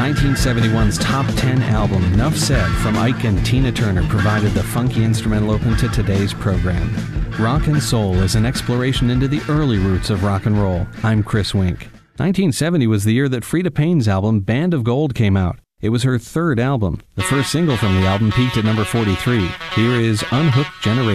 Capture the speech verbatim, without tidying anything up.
nineteen seventy-one's top ten album, Nuff Said, from Ike and Tina Turner, provided the funky instrumental open to today's program. Rock and Soul is an exploration into the early roots of rock and roll. I'm Chris Wink. nineteen seventy was the year that Freda Payne's album, Band of Gold, came out. It was her third album. The first single from the album peaked at number forty-three. Here is Unhooked Generation.